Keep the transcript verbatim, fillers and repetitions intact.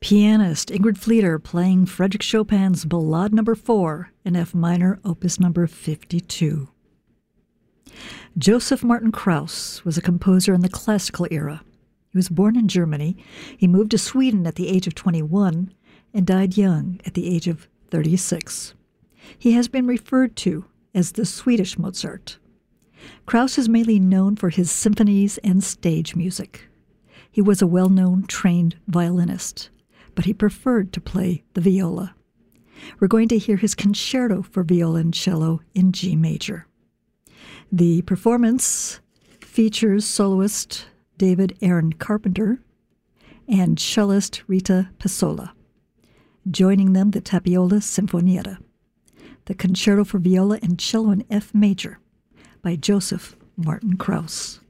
Pianist Ingrid Fleeter playing Frédéric Chopin's Ballade Number four in F minor, opus number fifty-two. Joseph Martin Krauss was a composer in the classical era. He was born in Germany. He moved to Sweden at the age of twenty-one and died young at the age of thirty-six. He has been referred to as the Swedish Mozart. Krauss is mainly known for his symphonies and stage music. He was a well-known trained violinist, but he preferred to play the viola. We're going to hear his concerto for viola and cello in G major. The performance features soloist David Aaron Carpenter and cellist Rita Passola. Joining them, the Tapiola Sinfonietta, the concerto for viola and cello in F major by Joseph Martin Krauss.